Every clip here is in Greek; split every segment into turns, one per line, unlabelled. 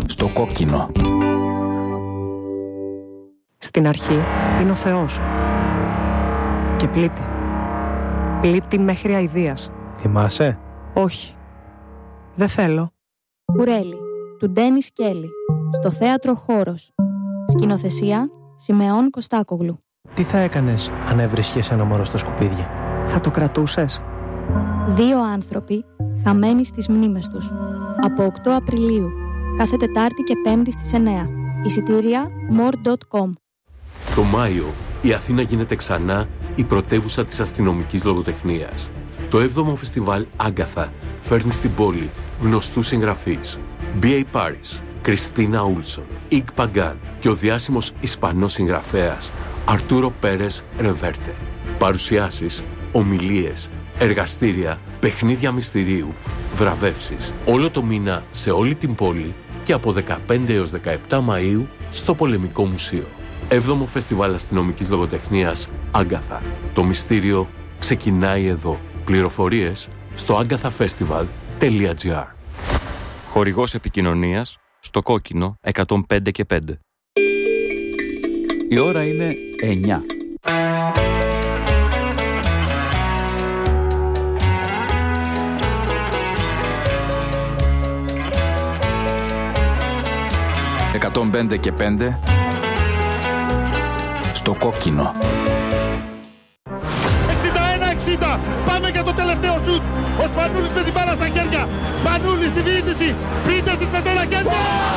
Στο κόκκινο.
Στην αρχή είναι ο Θεός. Και πλήττει. Πλήττει μέχρι αηδίας.
Θυμάσαι?
Όχι. Δεν θέλω.
Κουρέλι, του Ντένις Κέλλη. Στο θέατρο Χώρος. Σκηνοθεσία Σιμεών Κωστάκογλου.
Τι θα έκανες αν έβρισκες ένα μωρό στα σκουπίδια?
Θα το κρατούσες?
2 άνθρωποι χαμένοι στις μνήμες τους. Από 8 Απριλίου. Κάθε Τετάρτη και Πέμπτη στις 9. Εισιτήρια more.com.
Το Μάιο η Αθήνα γίνεται ξανά η πρωτεύουσα της αστυνομικής λογοτεχνίας. Το 7ο φεστιβάλ Άγκαθα φέρνει στην πόλη γνωστούς συγγραφείς. B.A. Paris, Κριστίνα Ούλσον, Ιγ Παγκάν και ο διάσημος Ισπανός συγγραφέας Αρτούρο Πέρες Ρεβέρτε. Παρουσιάσεις, ομιλίες, εργαστήρια, παιχνίδια μυστηρίου, βραβεύσεις. Όλο το μήνα σε όλη την πόλη και από 15 έως 17 Μαΐου στο Πολεμικό Μουσείο. 7ο Φεστιβάλ Αστυνομικής Λογοτεχνίας Άγκαθα. Το μυστήριο ξεκινάει εδώ. Πληροφορίες στο agathafestival.gr.
Χορηγός επικοινωνίας στο κόκκινο 105 και 5.
Η ώρα είναι 9. «105 και 5» στο κόκκινο.
61-60. Πάμε για το τελευταίο σουτ. Ο Σπανούλης με την μπάλα στα χέρια. Σπανούλης στη διείσδυση. Πρίντεζης με τον Αγέντα.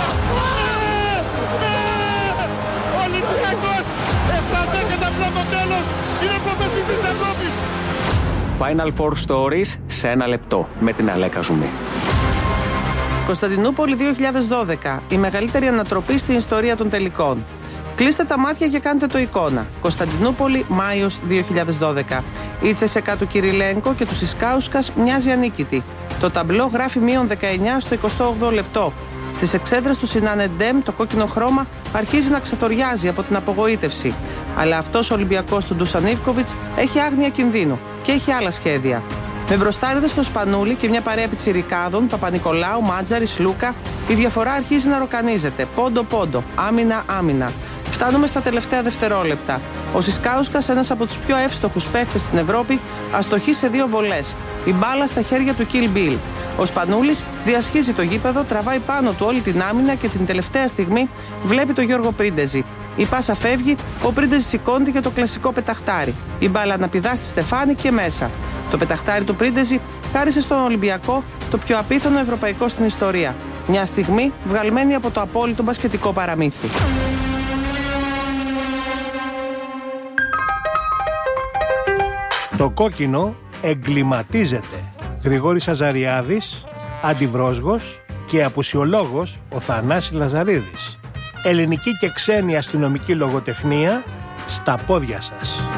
Ολυμπιακός 7-10 πλέον το τέλος. Είναι πρωταθλητής της Ευρώπης.
Final Four Stories σε 1 λεπτό με την Αλέκα Ζουμί.
Κωνσταντινούπολη 2012. Η μεγαλύτερη ανατροπή στην ιστορία των τελικών. Κλείστε τα μάτια και κάντε το εικόνα. Κωνσταντινούπολη, Μάιος 2012. Η Τσεσεκά του Κυριλένκο και του Σισκάουσκας μοιάζει ανίκητη. Το ταμπλό γράφει -19 στο 28ο λεπτό. Στις εξέδρες του Σινάνε Ντέμ το κόκκινο χρώμα αρχίζει να ξεθοριάζει από την απογοήτευση. Αλλά αυτός ο Ολυμπιακός του Ντούσαν Ιβκοβιτς έχει άγνοια κινδύνου και έχει άλλα σχέδια. Με μπροστάριδες στο Σπανούλι και μια παρέα πιτσιρικάδων, Παπα-Νικολάου, Μάτζαρης, Λούκα, η διαφορά αρχίζει να ροκανίζεται. Πόντο-πόντο, άμυνα-άμυνα. Φτάνουμε στα τελευταία δευτερόλεπτα. Ο Σισκάουσκας, ένας από τους πιο εύστοχους παίκτες στην Ευρώπη, αστοχεί σε 2 βολές. Η μπάλα στα χέρια του Kill Bill. Ο Σπανούλης διασχίζει το γήπεδο, τραβάει πάνω του όλη την άμυνα και την τελευταία στιγμή βλέπει τον Γιώργο Πρίντεζη. Η πάσα φεύγει, ο Πρίντεζη σηκώνεται για το κλασικό πεταχτάρι. Η μπάλα αναπηδά στη στεφάνη και μέσα. Το πεταχτάρι του Πρίντεζη χάρισε στον Ολυμπιακό το πιο απίθανο ευρωπαϊκό στην ιστορία. Μια στιγμή βγαλμένη από το απόλυτο μπασκετικό παραμύθι.
Το κόκκινο εγκληματίζεται. Γρηγόρης Αζαριάδης, αντιβρόσγος και απουσιολόγος ο Θανάσης Λαζαρίδης. Ελληνική και ξένη αστυνομική λογοτεχνία στα πόδια σας.